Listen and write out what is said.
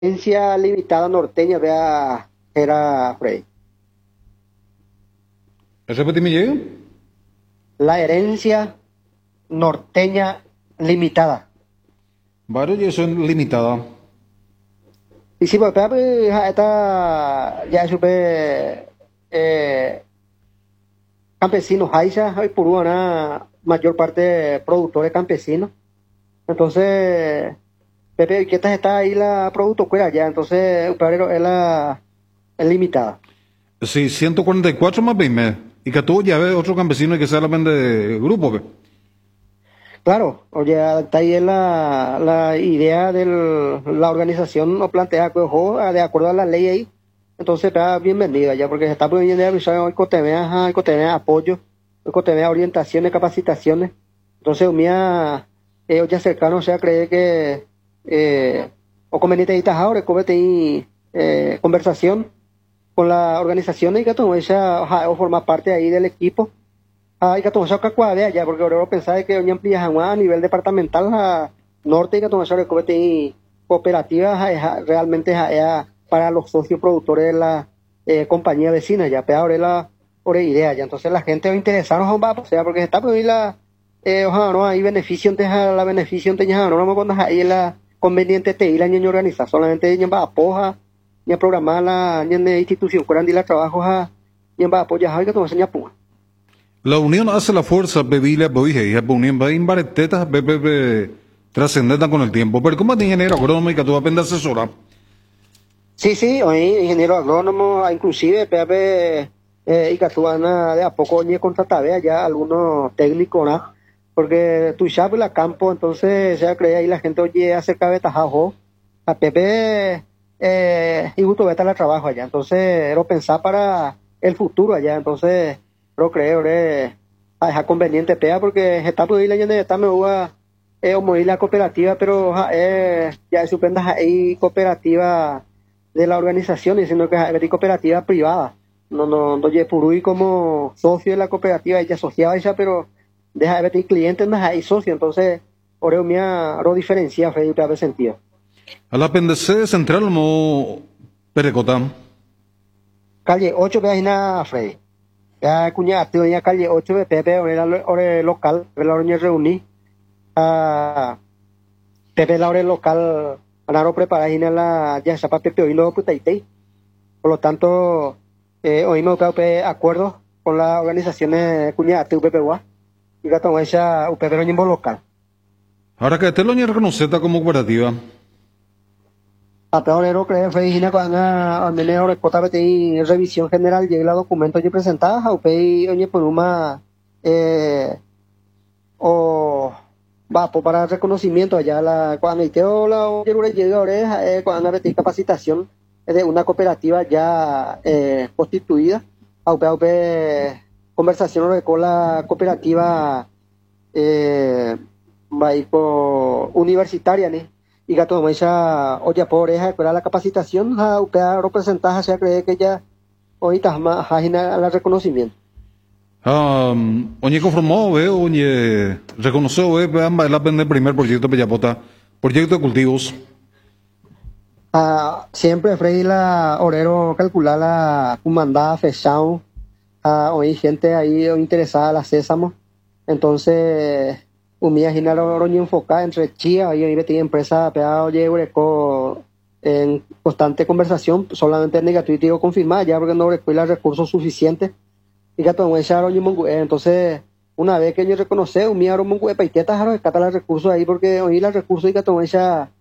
Herencia limitada norteña, vea, era Frey. Repetime, llega. La herencia norteña limitada. Varios ya son limitadas. Y si pues, esta ya supe campesinos, Haisha, hay por una mayor parte productores campesinos. Entonces, Pepe, ¿qué tal está ahí la productora ya? Entonces, pero es limitada. Sí, 144 más 20. Y que tú ya ves otro campesino que se la vende de grupo, ve. Claro, oye, está ahí la idea de la organización nos plantea que ojo, de acuerdo a la ley ahí, entonces está bienvenida ya, porque se está poniendo hoy cotemea apoyo, hoy cotemea orientaciones, capacitaciones, entonces mía, ya cercano, o sea, cree que, o conveniente ahí ahora, comete conversación con la organización y que todo ella, o forma parte ahí del equipo. Y que tomar cacuadea ya, porque ahora pensaba que hoy amplía a nivel departamental a norte y que tomar que comete cooperativas realmente para los socios productores de la compañía vecina ya, pero ahora la por idea ya, entonces la gente interesados va, o sea, porque está por ahí ojalá no hay beneficio antes la beneficio antes ya no cuando ahí la conveniente te ir la ñaña organizar, solamente ña va a poja, ña programar la ña institución curandi la trabajo ña va a apoyar y que tomar ña puma. La unión hace la fuerza, bebila, boije, y la unión va en baretetas, bebe, trascendenta con el tiempo. Pero como es ingeniero agrónomo y que tú aprendes a asesorar. Sí, sí, hoy ingeniero agrónomo, inclusive, y que tú de a poco ni contratar ya algunos técnicos, ¿no? Porque tú sabes la campo, entonces se cree ahí la gente oye hace cabetajajo, a Pepe, y justo vete al trabajo allá, entonces era pensar para el futuro allá, entonces, pero creo, a dejar conveniente, pea, porque está por ahí la gente está me va, o morir la cooperativa, pero ya supendas ahí cooperativa de la organización, sino que es cooperativa privada. No Purui como socio de la cooperativa, ella asociada a ella, pero deja de ver clientes, no es ahí socio, entonces, oreo mía, lo diferencia, Freddy, te haber sentido. Al apéndice central, mo Perecotán. Calle 8, veas Freddy. Ya, cuñada, te venía calle 8 de Pepe, hora local, la hora reuní. Pepe, la hora local, Anaro prepara la ya está Pepe, hoy no putaitei. Por lo tanto, hoy me he acuerdos con las organizaciones cuñadas de UPPUA y que tomó esa UPP local. Ahora que este lo ni reconoce como cooperativa. A peor creo que fue cuando a menor cota de revisión general llega la documento yo presentaba a UPI oye por una o va para reconocimiento allá la cuando iteo la oye llega ahora cuando metí capacitación de una cooperativa ya constituida a UPI conversación con la cooperativa universitaria ¿no? Y gato esa olla por esa para la capacitación a upea representar se cree que ya ahorita más a la reconocimiento. Oye conformó, ve, oye reconoció, ve, ambas la el primer proyecto de Peyapota, proyecto de cultivos. Siempre Freddy la orero calcular la comandada fechado hoy gente ahí interesada la sésamo entonces umía ginar oroño enfocada entre chía y ahí tiene empresa pegado llevo en constante conversación solamente negativo digo confirmar ya porque no recuerda recursos suficientes y que todo ese oroño entonces una vez que yo reconoce umía oro mongue paitetas jaro rescata los recursos ahí porque hoy los recursos y que todo esa